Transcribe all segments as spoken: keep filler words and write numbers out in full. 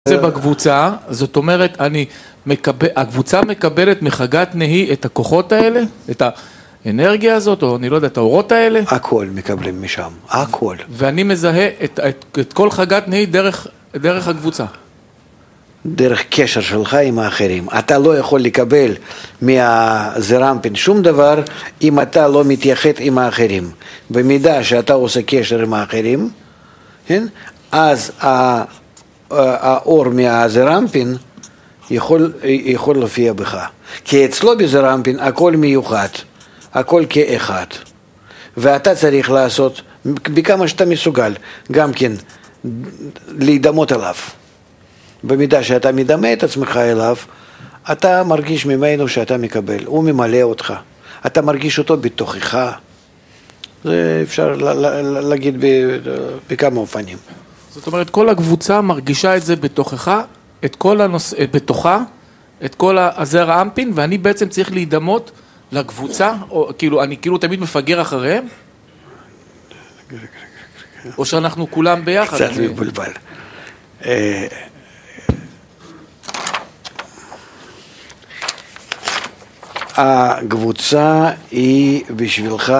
זה בקבוצה, זאת אומרת, אני מקבל, הקבוצה מקבלת מחגת נהי את הכוחות האלה, את האנרגיה הזאת, או אני לא יודע, את האורות האלה. הכל מקבלים משם, הכל. ואני מזהה את, את, את כל חגת נהי דרך, דרך הקבוצה. דרך קשר שלך עם האחרים. אתה לא יכול לקבל מהזרמפין שום דבר אם אתה לא מתייחד עם האחרים. במידה שאתה עושה קשר עם האחרים, כן? אז האור מהזרמפין יכול, יכול להופיע בך. כי אצלו בזרמפין הכל מיוחד, הכל כאחד. ואתה צריך לעשות, בכמה שאתה מסוגל, גם כן להידמות עליו. במידה שאתה מדמה את עצמך אליו, אתה מרגיש ממנו שאתה מקבל, הוא ממלא אותך. אתה מרגיש אותו בתוכך. זה אפשר להגיד בכמה אופנים. זאת אומרת, כל הקבוצה מרגישה את זה בתוכך, את כל הנוס... בתוכה, את כל הזרע אמפין, ואני בעצם צריך להידמות לקבוצה, או כאילו, אני כאילו תמיד מפגר אחריהם? או שאנחנו כולם ביחד? קצת מבולבל. הקבוצה היא בשבילך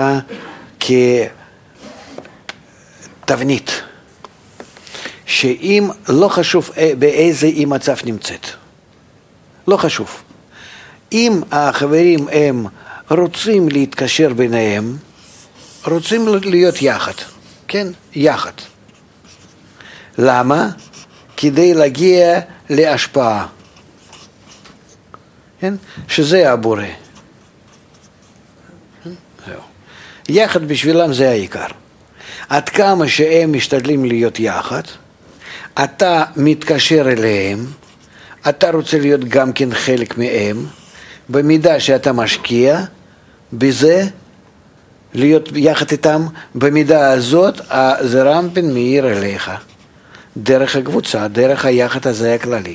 כתבנית, שאם לא חשוב באיזה אי מצב נמצאת, לא חשוב. אם החברים הם רוצים להתקשר ביניהם, רוצים להיות יחד, כן? יחד. למה? כדי להגיע להשפעה. כן? שזה הבורא. זהו. יחד בשבילם זה העיקר. עד כמה שהם משתדלים להיות יחד, אתה מתקשר אליהם, אתה רוצה להיות גם כן חלק מהם, במידה שאתה משקיע בזה, להיות יחד איתם, במידה הזאת הזרמפין מאיר אליך, דרך הקבוצה, דרך היחד הזה הכללי.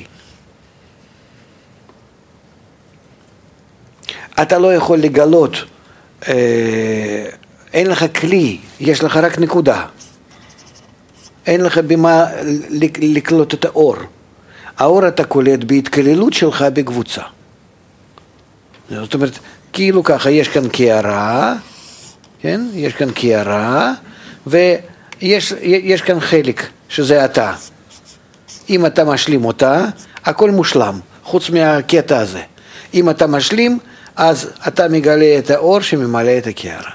אתה לא יכול לגלות, אה, אין לך כלי, יש לך רק נקודה. אין לך במה לקלוט את האור. האור אתה קולט בהתכללות שלך בקבוצה. זאת אומרת, כאילו ככה, יש כאן קערה, כן? יש כאן קערה, ויש יש כאן חלק, שזה אתה. אם אתה משלים אותה, הכל מושלם, חוץ מהקטע הזה. אם אתה משלים, אז אתה מגלה את האור שממלא את הקערה.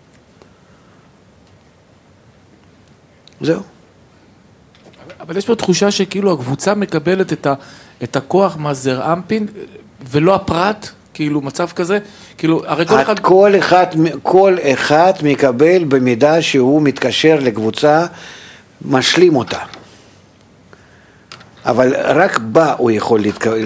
זהו. אבל יש פה תחושה שכאילו הקבוצה מקבלת את, ה, את הכוח מהזרע אמפין, ולא הפרט, כאילו מצב כזה, כאילו, הרי כל אחד... כל אחד, כל אחד מקבל במידה שהוא מתקשר לקבוצה, משלים אותה. אבל רק בה הוא יכול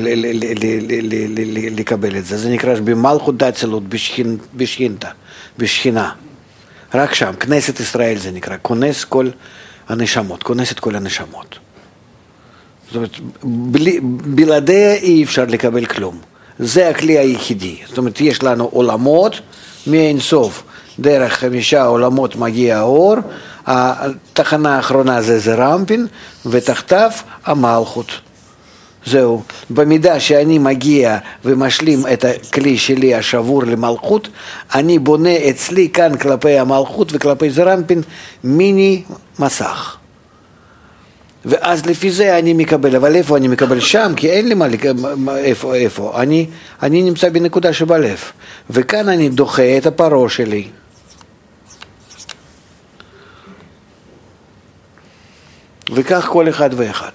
לקבל את זה. זה נקרא במלכות דאצילות, בשכינתה, בשכינה. רק שם, כנסת ישראל זה נקרא, כונס כל הנשמות, כונס את כל הנשמות. זאת אומרת, בלעדיה אי אפשר לקבל כלום. זה הכלי היחידי. זאת אומרת, יש לנו עולמות מאין סוף. דרך חמישה עולמות מגיע האור, התחנה האחרונה זה זרמפין, ותחתיו המלכות. זהו. במידה שאני מגיע ומשלים את הכלי שלי השבור למלכות, אני בונה אצלי כאן כלפי המלכות וכלפי זרמפין מיני מסך. ואז לפי זה אני מקבל, אבל איפה אני מקבל? שם, כי אין לי מה, איפה, איפה. אני, אני נמצא בנקודה שבלב, וכאן אני דוחה את הפרו שלי. וכך כל אחד ואחד.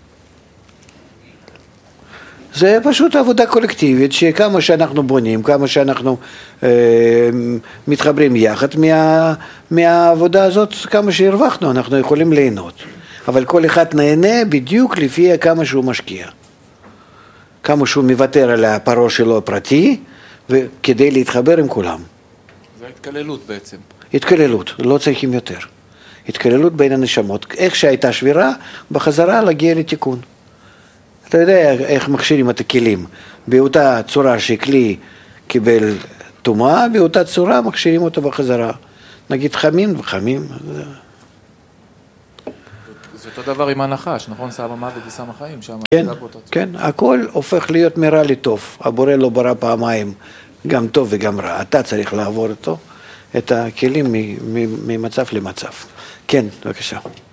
זה פשוט עבודה קולקטיבית, שכמה שאנחנו בונים, כמה שאנחנו אה, מתחברים יחד מה, מהעבודה הזאת, כמה שהרווחנו, אנחנו יכולים ליהנות. אבל כל אחד נהנה בדיוק לפי כמה שהוא משקיע. כמה שהוא מוותר על הפרו שלו הפרטי, וכדי להתחבר עם כולם. זה התכללות בעצם. התכללות, לא צריכים יותר. התכללות בין הנשמות. איך שהייתה שבירה, בחזרה להגיע לתיקון. אתה יודע איך מכשירים את הכלים. באותה צורה שכלי קיבל תומה, באותה צורה מכשירים אותו בחזרה. נגיד חמים וחמים. זה אותו דבר עם הנחש, נכון? סם המוות וסם החיים, שם... כן, כן, הכל הופך להיות מרע לטוב. הבורא לא ברא פעמיים, גם טוב וגם רע. אתה צריך לעבור אותו, את הכלים ממצב למצב. כן, בבקשה.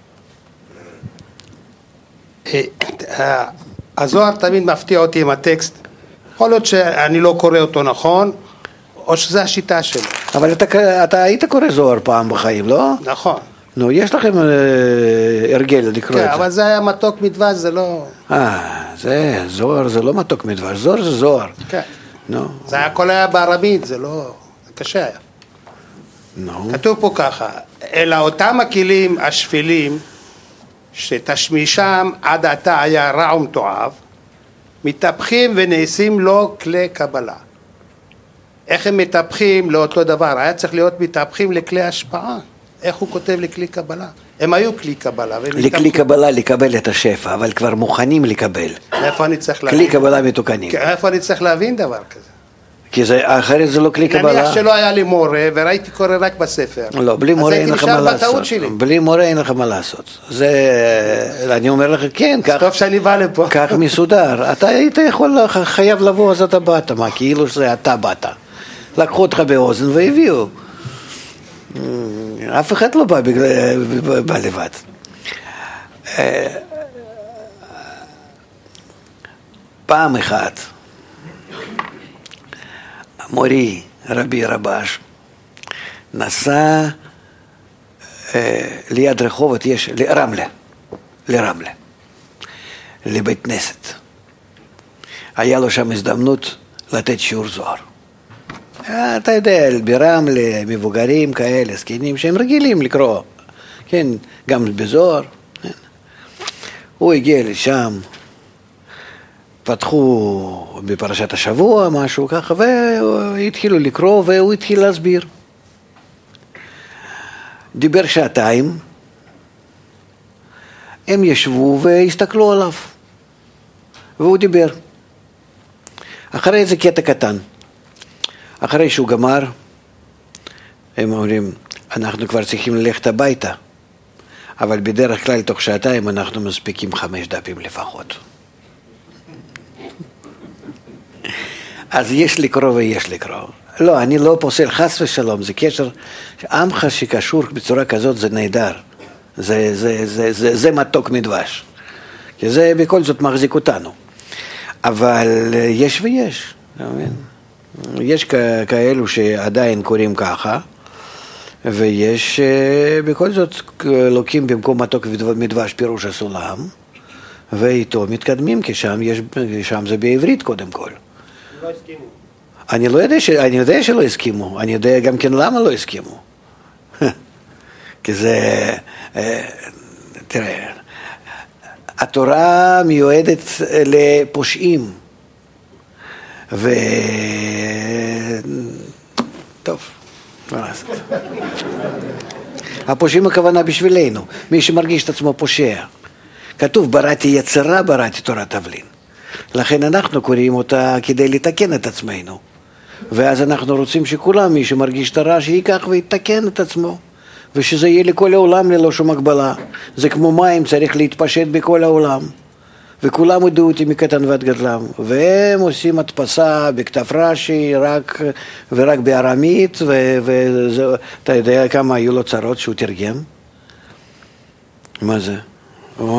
הזוהר תמיד מפתיע אותי עם הטקסט. יכול להיות שאני לא קורא אותו נכון, או שזו השיטה שלי. אבל אתה, אתה היית קורא זוהר פעם בחיים, לא? נכון. נו, יש לכם אה, הרגל לקרוא כן, את זה. אבל זה היה מתוק מדבש, זה לא... אה, זה, זוהר זה לא מתוק מדבש, זוהר זה זוהר. כן. נו. זה הכל היה בארמית, זה לא... זה קשה היה. נו. כתוב פה ככה, אלא אותם הכלים השפלים, שתשמישם עד עתה היה רע ומתועב, מתהפכים ונעשים לו כלי קבלה. איך הם מתהפכים לאותו דבר? היה צריך להיות מתהפכים לכלי השפעה. איך הוא כותב לכלי קבלה? הם היו כלי קבלה. לכלי קבלה לקבל את השפע, אבל כבר מוכנים לקבל. איפה אני צריך להבין? כלי קבלה מתוקנים. איפה אני צריך להבין דבר כזה? כי זה, אחרת זה לא כלי קבלה. נניח שלא היה לי מורה, וראיתי קורא רק בספר. לא, בלי מורה אין לך מה לעשות. שלי. בלי מורה אין לך מה לעשות. זה, אני אומר לך, כן, כך, טוב שאני בא לפה. כך מסודר. אתה היית יכול, חייב לבוא, אז אתה באת, מה, כאילו שזה אתה באת. לקחו אותך באוזן והביאו. אף אחד לא בא, בגלל, בא לבד. פעם אחת, מורי, רבי רבש, נסע ליד רחובות, יש, לרמלה, לרמלה, לבית כנסת. היה לו שם הזדמנות לתת שיעור זוהר. אתה יודע, ברמלה, מבוגרים כאלה, זקנים, שהם רגילים לקרוא, כן, גם בזוהר. כן. הוא הגיע לשם, פתחו בפרשת השבוע, משהו ככה, והתחילו לקרוא, והוא התחיל להסביר. דיבר שעתיים, הם ישבו והסתכלו עליו, והוא דיבר. אחרי איזה קטע קטן. אחרי שהוא גמר, הם אומרים, אנחנו כבר צריכים ללכת הביתה, אבל בדרך כלל תוך שעתיים אנחנו מספיקים חמש דפים לפחות. אז יש לקרוא ויש לקרוא. לא, אני לא פוסל חס ושלום, זה קשר, עמך שקשור בצורה כזאת זה נהדר, זה, זה, זה, זה, זה מתוק מדבש, כי זה בכל זאת מחזיק אותנו. אבל יש ויש, אתה מבין? יש כאלו שעדיין קוראים ככה, ויש בכל זאת לוקים במקום מתוק מדבש פירוש הסולם, ואיתו מתקדמים, כי שם, יש, שם זה בעברית קודם כל. לא הסכימו. אני לא יודע, ש... אני יודע שלא הסכימו, אני יודע גם כן למה לא הסכימו. כי זה, תראה, התורה מיועדת לפושעים, ו... טוב, מה לעשות? הפושעים הכוונה בשבילנו, מי שמרגיש את עצמו פושע. כתוב, בראתי יצרה, בראתי תורת תבלין. לכן אנחנו קוראים אותה כדי לתקן את עצמנו. ואז אנחנו רוצים שכולם, מי שמרגיש את הרע, שיקח ויתקן את עצמו. ושזה יהיה לכל העולם ללא שום הגבלה. זה כמו מים, צריך להתפשט בכל העולם. וכולם ידעו אותי מקטן ועד גדלם. והם עושים הדפסה בכתב רש"י, רק, ורק בארמית, ואתה יודע כמה היו לו צרות שהוא תרגם? מה זה? או...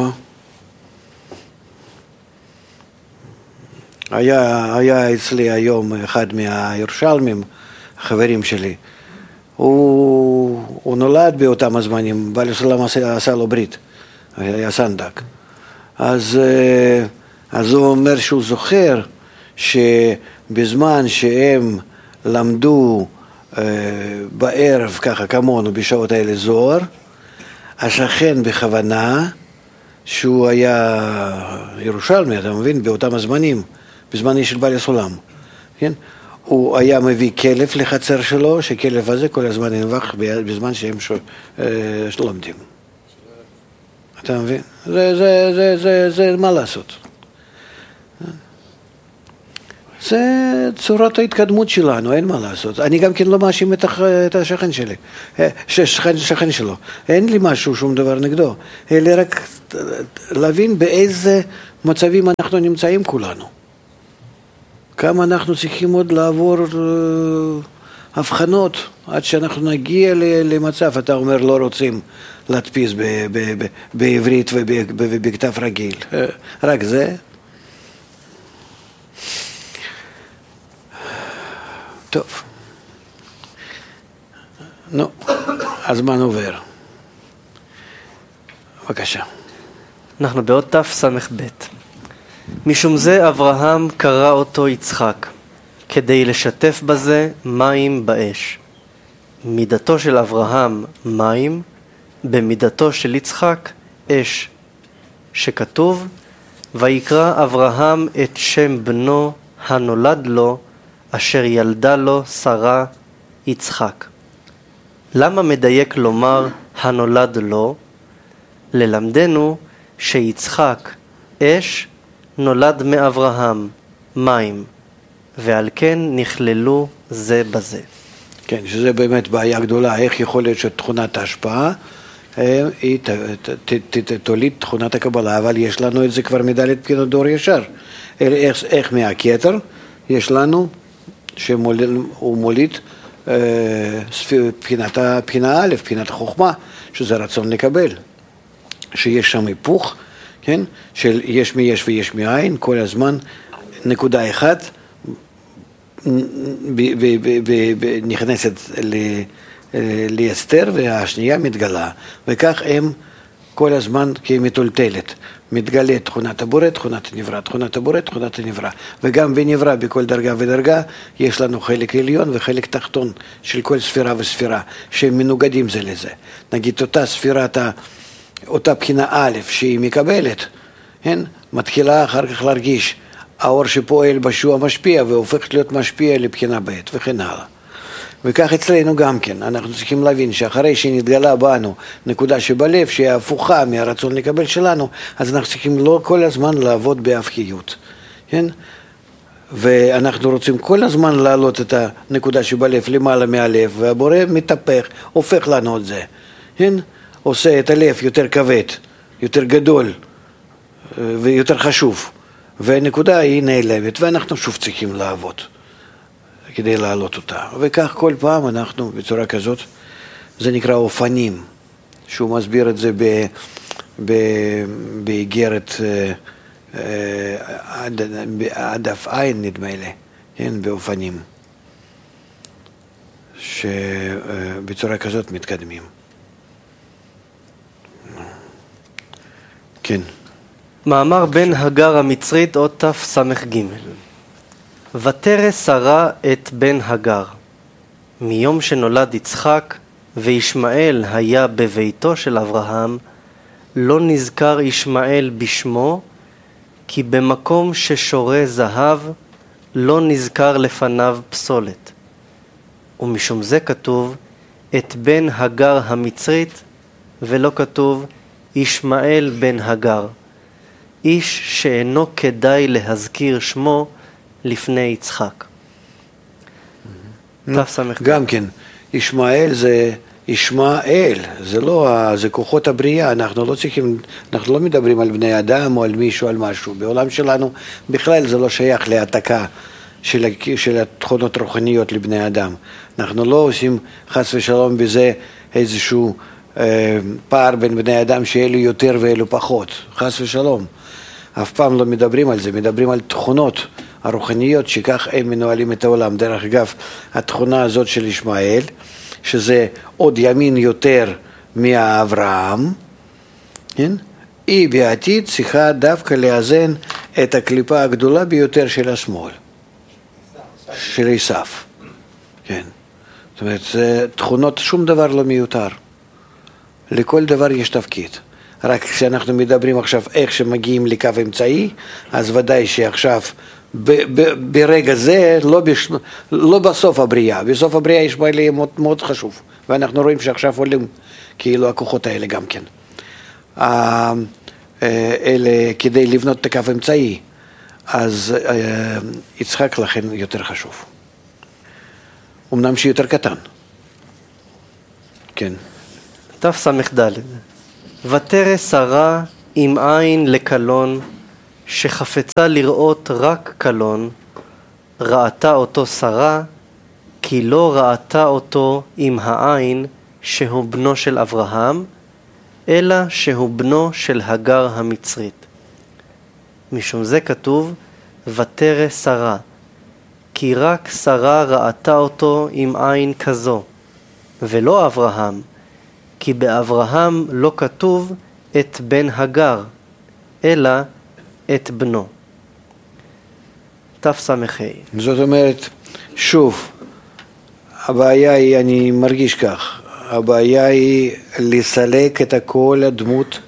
היה, היה אצלי היום אחד מהירושלמים, חברים שלי, הוא, הוא נולד באותם הזמנים, בעל הסולם עשה, עשה לו ברית, היה סנדק. אז, אז הוא אומר שהוא זוכר שבזמן שהם למדו בערב, ככה כמונו, בשעות האלה זוהר, השכן בכוונה, שהוא היה ירושלמי, אתה מבין, באותם הזמנים, בזמן של בעל הסולם, כן? הוא היה מביא כלב לחצר שלו, שכלב הזה כל הזמן ננבח בזמן שהם לומדים. אתה מבין? זה, זה, זה, זה, זה מה לעשות. זה צורת ההתקדמות שלנו, אין מה לעשות. אני גם כן לא מאשים את השכן שלי, שכן, שכן שלו. אין לי משהו, שום דבר נגדו. אלא רק להבין באיזה מצבים אנחנו נמצאים כולנו. כמה אנחנו צריכים עוד לעבור הבחנות עד שאנחנו נגיע למצב, אתה אומר לא רוצים להדפיס בעברית ובכתב רגיל. רק זה. טוב. נו, הזמן עובר. בבקשה. אנחנו בעוד תס"ב. משום זה אברהם קרא אותו יצחק, כדי לשתף בזה מים באש. מידתו של אברהם מים, במידתו של יצחק אש, שכתוב, ויקרא אברהם את שם בנו הנולד לו, אשר ילדה לו שרה יצחק. למה מדייק לומר הנולד לו? ללמדנו שיצחק אש נולד מאברהם מים, ועל כן נכללו זה בזה. כן, שזה באמת בעיה גדולה, איך יכול להיות שתכונת ההשפעה היא תוליד תכונת הקבלה, אבל יש לנו את זה כבר מדלת בחינות דור ישר. איך, איך מהכתר יש לנו שהוא מוליד בחינת, בחינה א', בחינת החוכמה, שזה רצון לקבל, שיש שם היפוך, כן? של יש מי יש ויש מאין, כל הזמן נקודה אחת נכנסת לאסתר והשנייה מתגלה, וכך הם כל הזמן כמטולטלת, מתגלה תכונת הבורא, תכונת הנברא, תכונת הבורא, תכונת הנברא, וגם בנברא בכל דרגה ודרגה יש לנו חלק עליון וחלק תחתון של כל ספירה וספירה שהם מנוגדים זה לזה. נגיד אותה ספירת, אותה בחינה א' שהיא מקבלת, כן? מתחילה אחר כך להרגיש האור שפועל בשוע משפיע והופך להיות משפיע לבחינה ב' וכן הלאה. וכך אצלנו גם כן, אנחנו צריכים להבין שאחרי שנתגלה בנו נקודה שבלב, שהיא הפוכה מהרצון לקבל שלנו, אז אנחנו צריכים לא כל הזמן לעבוד בהפכיות, כן? ואנחנו רוצים כל הזמן להעלות את הנקודה שבלב למעלה מהלב, והבורא מתהפך, הופך לנו את זה, כן? עושה את הלב יותר כבד, יותר גדול ויותר חשוב, והנקודה היא נעלמת, ואנחנו שוב צריכים לעבוד כדי להעלות אותה. וכך כל פעם אנחנו בצורה כזאת, זה נקרא אופנים, שהוא מסביר את זה באיגרת עדף עין נדמה לי, כן, באופנים, שבצורה כזאת מתקדמים. כן. מאמר בן הגר המצרית עוד תס"ג. ותרא שרה את בן הגר. מיום שנולד יצחק וישמעאל היה בביתו של אברהם, לא נזכר ישמעאל בשמו, כי במקום ששורה זהב לא נזכר לפניו פסולת. ומשום זה כתוב את בן הגר המצרית, ולא כתוב ישמעאל בן הגר, איש שאינו כדאי להזכיר שמו לפני יצחק. גם כן, ישמעאל זה ישמעאל, זה לא, זה כוחות הבריאה, אנחנו לא צריכים, אנחנו לא מדברים על בני אדם או על מישהו, על משהו. בעולם שלנו בכלל זה לא שייך להעתקה של, של התכונות רוחניות לבני אדם. אנחנו לא עושים חס ושלום בזה איזשהו אה, פער בין בני אדם שאלו יותר ואלו פחות, חס ושלום. אף פעם לא מדברים על זה, מדברים על תכונות הרוחניות שכך הם מנוהלים את העולם. דרך אגב, התכונה הזאת של ישמעאל, שזה עוד ימין יותר מאברהם, כן? היא בעתיד צריכה דווקא לאזן את הקליפה הגדולה ביותר של השמאל, של עשיו. כן. זאת אומרת, תכונות, שום דבר לא מיותר. לכל דבר יש תפקיד. רק כשאנחנו מדברים עכשיו איך שמגיעים לקו אמצעי, אז ודאי שעכשיו ב- ב- ברגע זה, לא, בש... לא בסוף הבריאה, בסוף הבריאה יש בעלי מאוד, מאוד חשוב, ואנחנו רואים שעכשיו עולים כאילו הכוחות האלה גם כן. אלה כדי לבנות את הקו אמצעי, אז יצחק לכן יותר חשוב. אמנם שיותר קטן. כן. תס"ד. ותרא שרה עם עין לקלון, שחפצה לראות רק קלון, ראתה אותו שרה, כי לא ראתה אותו עם העין שהוא בנו של אברהם, אלא שהוא בנו של הגר המצרית. משום זה כתוב, ותרא שרה, כי רק שרה ראתה אותו עם עין כזו, ולא אברהם, כי באברהם לא כתוב את בן הגר, אלא את בנו. תס"ה. זאת אומרת, שוב, הבעיה היא, אני מרגיש כך, הבעיה היא לסלק את כל הדמות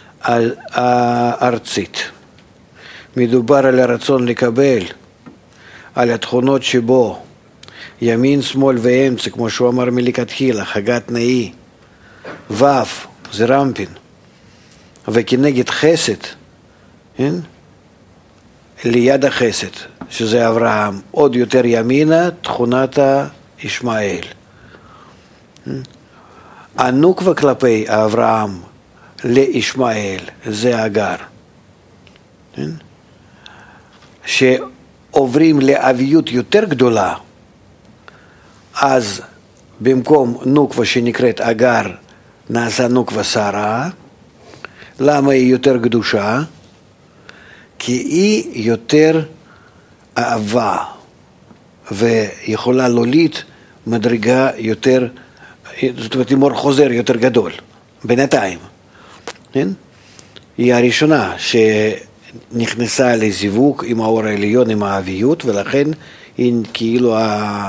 הארצית. מדובר על הרצון לקבל, על התכונות שבו ימין, שמאל ואמצע, כמו שהוא אמר מלכתחילה, חגת נאי, ו' זה רמפין, וכנגד חסד, כן? ליד החסד, שזה אברהם, עוד יותר ימינה, תכונת ישמעאל. הנוקבה כלפי אברהם לישמעאל, זה הגר. כן? שעוברים לאביות יותר גדולה, אז במקום נוקבה שנקראת הגר, נעשה נוקבה שרה. למה היא יותר קדושה? כי היא יותר אהבה, ויכולה להוליד מדרגה יותר, זאת אומרת, מור חוזר יותר גדול, בינתיים. כן? היא הראשונה שנכנסה לזיווג עם האור העליון, עם האביות, ולכן היא כאילו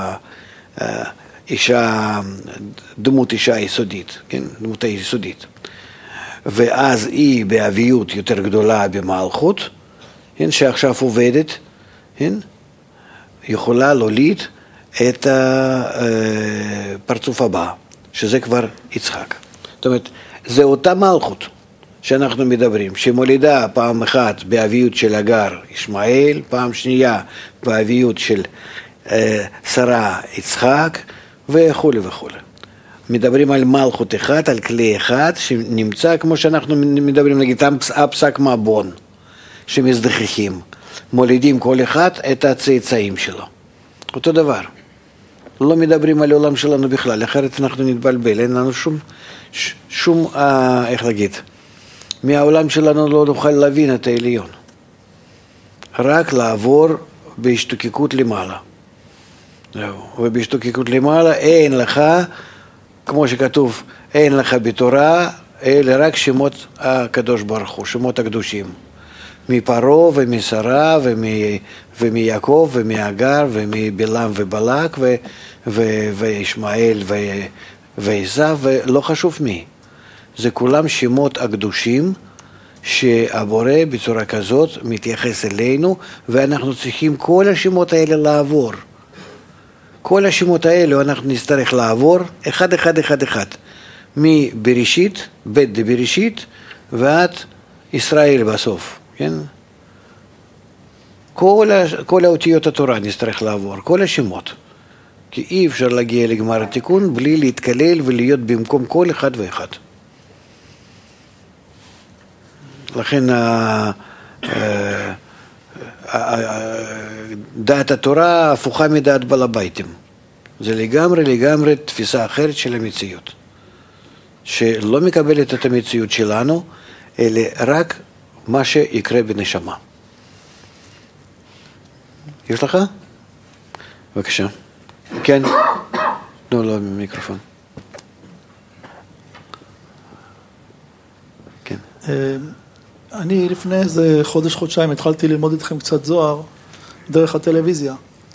האישה, דמות אישה יסודית, כן? דמות היסודית. ואז היא באביות יותר גדולה במלכות, כן? שעכשיו עובדת, כן? יכולה להוליד את הפרצוף הבא, שזה כבר יצחק. זאת אומרת, זה אותה מלכות שאנחנו מדברים, שמולידה פעם אחת באביות של הגר ישמעאל, פעם שנייה באביות של אה, שרה יצחק, וכו' וכו'. מדברים על מלכות אחד, על כלי אחד, שנמצא כמו שאנחנו מדברים, נגיד, הפסק מבון, שמזדחכים, מולידים כל אחד את הצאצאים שלו. אותו דבר. לא מדברים על העולם שלנו בכלל, אחרת אנחנו נתבלבל, אין לנו שום, שום, אה, איך להגיד, מהעולם שלנו לא נוכל להבין את העליון. רק לעבור בהשתוקקות למעלה. ובהשתוקקות למעלה אין לך, כמו שכתוב, אין לך בתורה, אלא רק שמות הקדוש ברוך הוא, שמות הקדושים. מפרו ומשרה ומיעקב ומהגר ומבלעם ובלק וישמעאל ועשיו ולא חשוב מי. זה כולם שמות הקדושים שהבורא בצורה כזאת מתייחס אלינו, ואנחנו צריכים כל השמות האלה לעבור. כל השמות האלה אנחנו נצטרך לעבור אחד אחד אחד אחד. מבראשית, בית דבראשית ועד ישראל בסוף. כן? כל, כל האותיות התורה נצטרך לעבור, כל השמות. כי אי אפשר להגיע לגמר התיקון בלי להתקלל ולהיות במקום כל אחד ואחד. לכן דעת התורה הפוכה מדעת בעל הביתים. זה לגמרי לגמרי תפיסה אחרת של המציאות. שלא מקבלת את המציאות שלנו, אלא רק מה שיקרה בנשמה. יש לך? בבקשה. כן. לא, לא, מיקרופון. כן. אני לפני איזה חודש, חודשיים, התחלתי ללמוד איתכם קצת זוהר דרך הטלוויזיה.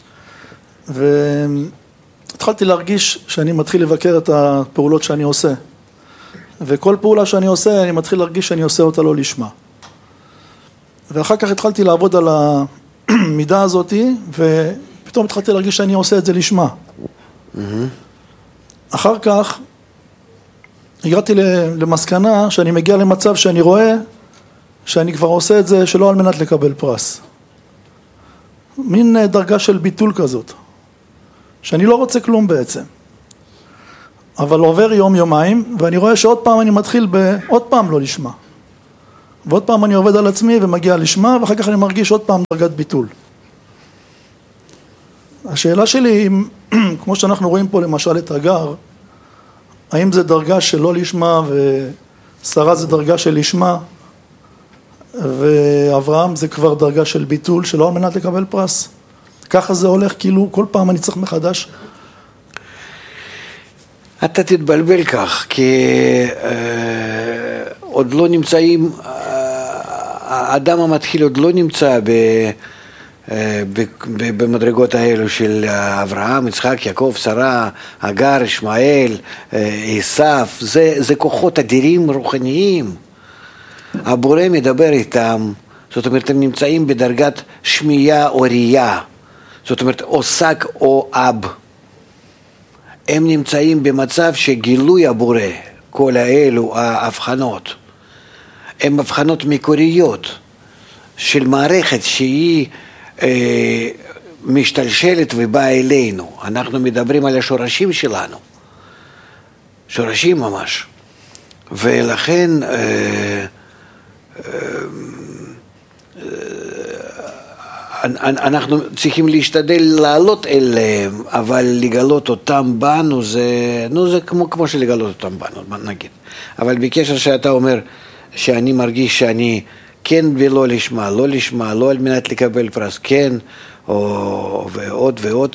והתחלתי להרגיש שאני מתחיל לבקר את הפעולות שאני עושה. וכל פעולה שאני עושה, אני מתחיל להרגיש שאני עושה אותה לא לשמה. ואחר כך התחלתי לעבוד על המידה הזאת, ופתאום התחלתי להרגיש שאני עושה את זה לשמה. אחר כך הגעתי למסקנה שאני מגיע למצב שאני רואה שאני כבר עושה את זה שלא על מנת לקבל פרס. מין דרגה של ביטול כזאת, שאני לא רוצה כלום בעצם. אבל עובר יום יומיים, ואני רואה שעוד פעם אני מתחיל בעוד פעם לא לשמה. ועוד פעם אני עובד על עצמי ומגיע לשמה, ואחר כך אני מרגיש עוד פעם דרגת ביטול. השאלה שלי היא, כמו שאנחנו רואים פה למשל את הגר, האם זה דרגה שלא לשמה ושרה זה דרגה של לשמה, ואברהם זה כבר דרגה של ביטול שלא על מנת לקבל פרס? ככה זה הולך, כאילו כל פעם אני צריך מחדש. אתה תתבלבל כך, כי אה, עוד לא נמצאים, אה, האדם המתחיל עוד לא נמצא ב, אה, ב, ב, במדרגות האלו של אברהם, יצחק, יעקב, שרה, הגר, ישמעאל, אה, עשיו, זה, זה כוחות אדירים רוחניים. הבורא מדבר איתם, זאת אומרת הם נמצאים בדרגת שמיעה או ראייה, זאת אומרת או שק או אב. הם נמצאים במצב שגילוי הבורא, כל האלו ההבחנות, הם הבחנות מקוריות של מערכת שהיא אה, משתלשלת ובאה אלינו. אנחנו מדברים על השורשים שלנו, שורשים ממש. ולכן אה, אה, אנחנו צריכים להשתדל לעלות אליהם, אבל לגלות אותם בנו זה, נו זה כמו, כמו שלגלות אותם בנו, נגיד. אבל בקשר שאתה אומר שאני מרגיש שאני כן ולא לשמה, לא לשמה, לא על מנת לקבל פרס, כן, או, ועוד ועוד.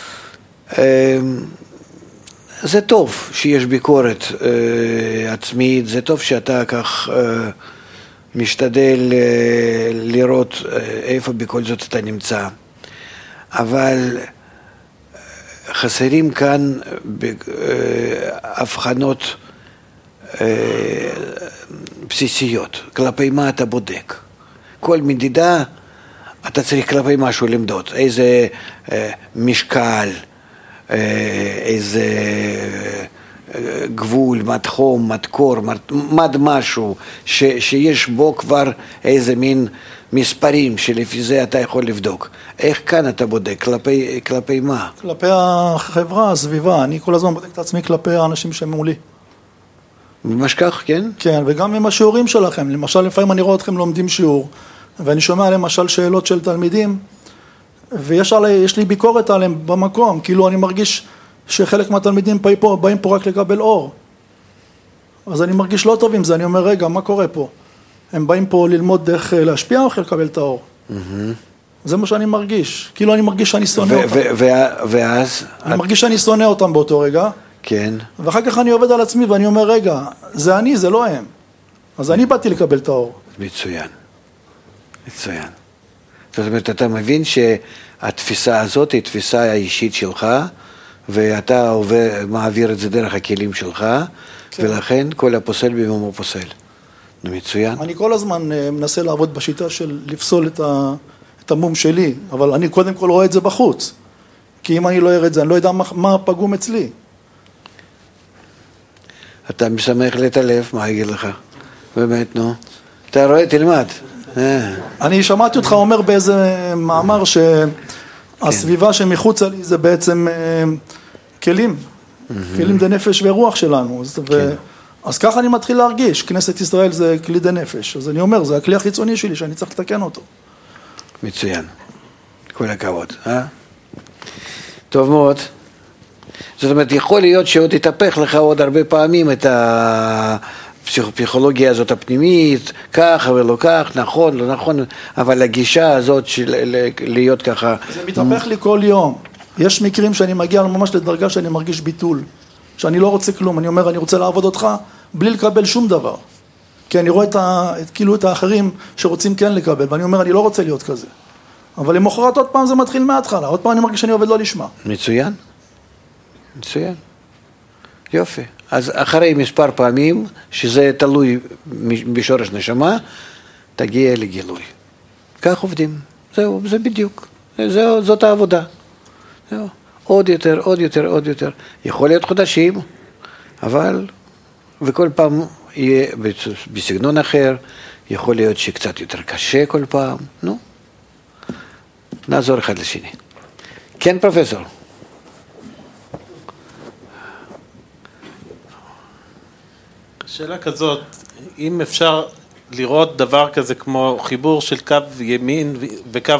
זה טוב שיש ביקורת עצמית, זה טוב שאתה כך משתדל לראות איפה בכל זאת אתה נמצא, אבל חסרים כאן הבחנות בסיסיות, כלפי מה אתה בודק. כל מדידה אתה צריך כלפי משהו למדוד, איזה משקל, איזה גבול, מד חום, מד קור, מד משהו ש, שיש בו כבר איזה מין מספרים שלפי זה אתה יכול לבדוק. איך כאן אתה בודק? כלפי, כלפי מה? כלפי החברה, הסביבה. אני כל הזמן בודק את עצמי כלפי האנשים שמולי. ממש כך, כן? כן, וגם עם השיעורים שלכם. למשל, לפעמים אני רואה אתכם לומדים שיעור, ואני שומע למשל שאלות של תלמידים, ויש עלי, יש לי ביקורת עליהם במקום, כאילו אני מרגיש שחלק מהתלמידים באים פה, באים פה רק לקבל אור. אז אני מרגיש לא טוב עם זה, אני אומר, רגע, מה קורה פה? הם באים פה ללמוד איך להשפיע או איך לקבל את האור? Mm-hmm. זה מה שאני מרגיש. כאילו אני מרגיש שאני שונא ו- אותם. ו- ו- ואז? אני את... מרגיש שאני שונא אותם באותו רגע. כן. ואחר כך אני עובד על עצמי ואני אומר, רגע, זה אני, זה לא הם. אז אני באתי לקבל את האור. מצוין. מצוין. זאת אומרת, אתה מבין שהתפיסה הזאת היא תפיסה האישית שלך, ואתה עובר, מעביר את זה דרך הכלים שלך, כן. ולכן כל הפוסל במומו פוסל. מצוין. אני כל הזמן מנסה לעבוד בשיטה של לפסול את, ה, את המום שלי, אבל אני קודם כל רואה את זה בחוץ. כי אם אני לא אראה את זה, אני לא יודע מה, מה פגום אצלי. אתה משמח לי את הלב, מה יגיד לך? באמת, נו. אתה רואה, תלמד. אני שמעתי אותך אומר באיזה מאמר שהסביבה שמחוץ לי זה בעצם כלים, כלים די נפש ורוח שלנו. אז ככה אני מתחיל להרגיש, כנסת ישראל זה כלי די נפש. אז אני אומר, זה הכלי החיצוני שלי שאני צריך לתקן אותו. מצוין. כל הכבוד, אה? טוב מאוד. זאת אומרת, יכול להיות שעוד יתהפך לך עוד הרבה פעמים את הפסיכולוגיה הזאת הפנימית, ככה ולא כך, נכון, לא נכון, אבל הגישה הזאת של להיות ככה... זה מתהפך לי כל יום. יש מקרים שאני מגיע ממש לדרגה שאני מרגיש ביטול, שאני לא רוצה כלום, אני אומר, אני רוצה לעבוד אותך בלי לקבל שום דבר. כי אני רואה את, ה, את, כאילו את האחרים שרוצים כן לקבל, ואני אומר, אני לא רוצה להיות כזה. אבל למחרת עוד פעם זה מתחיל מההתחלה, עוד פעם אני מרגיש שאני עובד לא לשמה. מצוין. מצוין. יופי. אז אחרי מספר פעמים, שזה תלוי בשורש נשמה, תגיע לגילוי. כך עובדים. זהו, זה בדיוק. זהו, זאת העבודה. זהו. עוד יותר, עוד יותר, עוד יותר. יכול להיות חודשים, אבל, וכל פעם יהיה בסגנון אחר, יכול להיות שקצת יותר קשה כל פעם, נו. נעזור אחד לשני. כן, פרופסור? שאלה כזאת, אם אפשר לראות דבר כזה כמו חיבור של קו ימין וקו